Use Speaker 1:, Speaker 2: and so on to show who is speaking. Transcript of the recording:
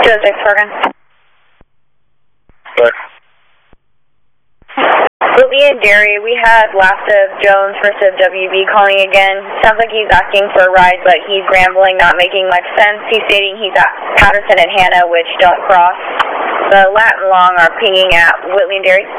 Speaker 1: 206 Oregon.
Speaker 2: What?
Speaker 1: Whitley and Derry, we had last of Jones, first of WB calling again. Sounds like he's asking for a ride, but he's rambling, not making much sense. He's stating he's at Patterson and Hannah, which don't cross. The Latin Long are pinging at Whitley and Derry.